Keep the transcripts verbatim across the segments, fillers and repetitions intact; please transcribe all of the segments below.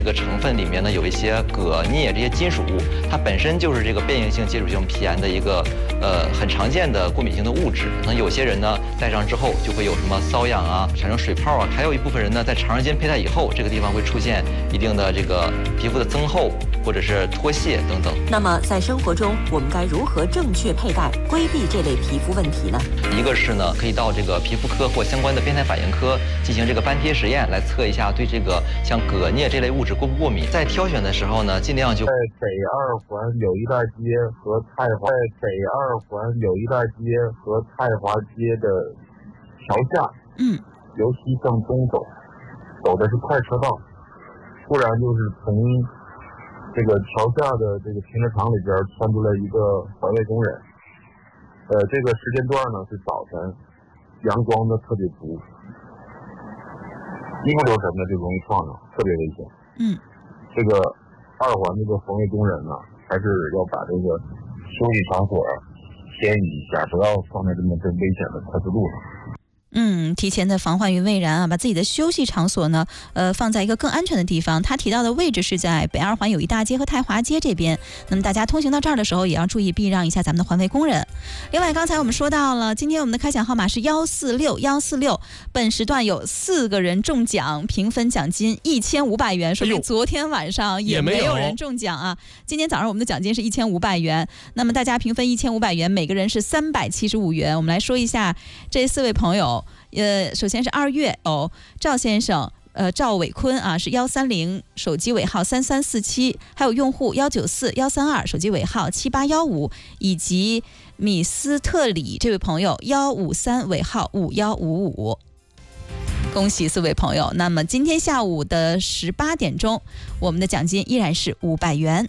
这个成分里面呢有一些铬、镍这些金属物，它本身就是这个变应性接触性皮炎的一个呃很常见的过敏性的物质。可能有些人呢戴上之后就会有什么瘙痒啊，产生水泡啊，还有一部分人呢在长时间佩戴以后，这个地方会出现一定的这个皮肤的增厚或者是脱屑等等。 那么在生活中，我们该如何正确佩戴，规避这类皮肤问题呢？ 一个是呢，可以到这个皮肤科或相关的变态反应科进行这个斑贴实验，来测一下对这个像铬、镍这类物质过不过敏。在挑选的时候呢，尽量就在北二环友谊大街和太华，在北二环友谊大街和太华街的桥下， 嗯， 由西向东走，走的是快车道，不然就是从这个桥下的这个停车场里边窜出来一个环卫工人。呃，这个时间段呢是早晨，阳光的特别足，一不留神呢就容易撞上，特别危险。 嗯， 这个二环这个环卫工人呢，还是要把这个休息场所偏移一下，不要放在这么这危险的快速路上。 嗯，提前的防患于未然啊，把自己的休息场所呢，呃，放在一个更安全的地方。他提到的位置是在北二环友谊大街和太华街这边。那么大家通行到这儿的时候，也要注意避让一下咱们的环卫工人。另外，刚才我们说到了，今天我们的开奖号码是幺四六幺四六，本时段有四个人中奖，平分奖金一千五百元。说明昨天晚上也没有人中奖啊。今天早上我们的奖金是一千五百元，那么大家平分一千五百元，每个人是三百七十五元。我们来说一下这四位朋友。呃，首先是二月哦，赵先生，呃，赵伟坤啊，是幺三零，手机尾号三三四七，还有用户幺九四幺三二，手机尾号七八幺五，以及米斯特里这位朋友幺五三，尾号五幺五五。恭喜四位朋友！那么今天下午的十八点钟，我们的奖金依然是五百元。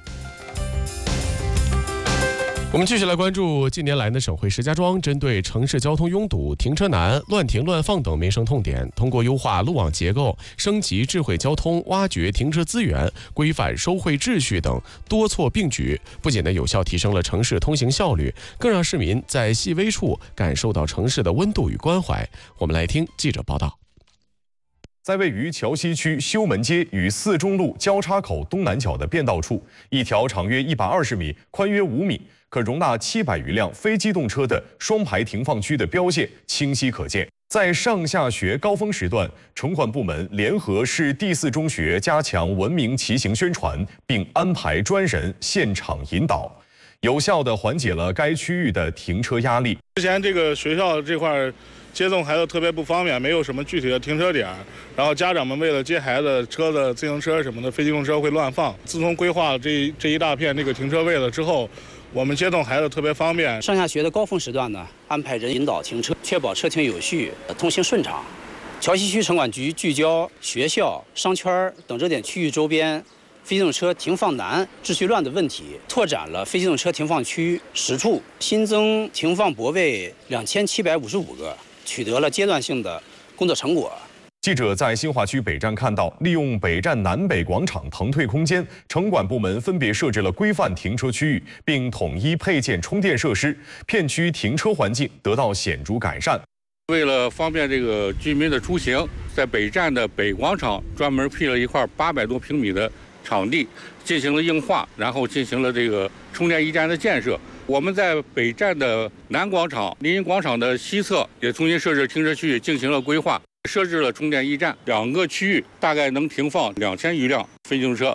我们继续来关注近年来呢，省会石家庄针对城市交通拥堵、停车难、乱停乱放等民生痛点，通过优化路网结构、升级智慧交通、挖掘停车资源、规范收费秩序等多措并举，不仅呢有效提升了城市通行效率，更让市民在细微处感受到城市的温度与关怀。我们来听记者报道。 在位于桥西区修门街与四中路交叉口东南角的变道处，一条长约一百二十米、宽约五米、可容纳七百余辆非机动车的双排停放区的标线清晰可见。在上下学高峰时段，城管部门联合市第四中学加强文明骑行宣传，并安排专人现场引导，有效地缓解了该区域的停车压力。 之前这个学校这块接送孩子特别不方便，没有什么具体的停车点，然后家长们为了接孩子，车子、自行车什么的非机动车会乱放。自从规划了这这一大片这个停车位了之后，我们接送孩子特别方便。 上下学的高峰时段呢，安排人引导停车，确保车停有序、通行顺畅。桥西区城管局聚焦学校、商圈等热点区域周边非机动车停放难、秩序乱的问题，拓展了非机动车停放区十处，新增停放泊位两千七百五十五个，取得了阶段性的工作成果。 记者在新华区北站看到，利用北站南北广场腾退空间，城管部门分别设置了规范停车区域，并统一配建充电设施，片区停车环境得到显著改善。 为了方便这个居民的出行，在北站的北广场专门辟了一块八百多平米的场地，进行了硬化，然后进行了这个充电驿站的建设。我们在北站的南广场、林荫广场的西侧也重新设置停车区域，进行了规划，设置了充电驿站，两个区域大概能停放两千余辆非机动车。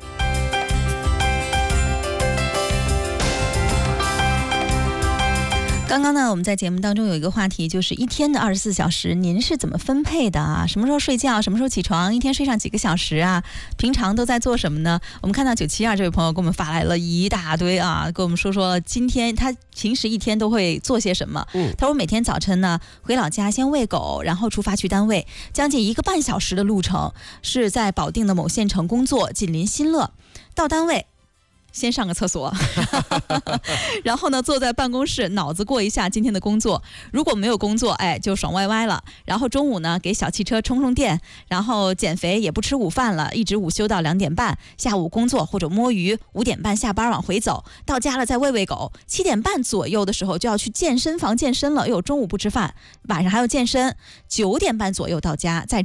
刚刚呢，我们在节目当中有一个话题，就是一天的二十四小时，您是怎么分配的啊？什么时候睡觉？什么时候起床？一天睡上几个小时啊？平常都在做什么呢？我们看到九七二这位朋友给我们发来了一大堆啊，跟我们说说今天他平时一天都会做些什么。嗯，他说每天早晨呢回老家先喂狗，然后出发去单位，将近一个半小时的路程，是在保定的某县城工作，紧邻新乐。到单位先上个厕所然后呢坐在办公室脑子过一下今天的工作，如果没有工作哎就爽歪歪了，然后中午呢给小汽车充充电，然后减肥也不吃午饭了，一直午休到两点半，下午工作或者摸鱼，五点半下班往回走，到家了再喂喂狗，七点半左右的时候就要去健身房健身了，又中午不吃饭，晚上还要健身，九点半左右到家再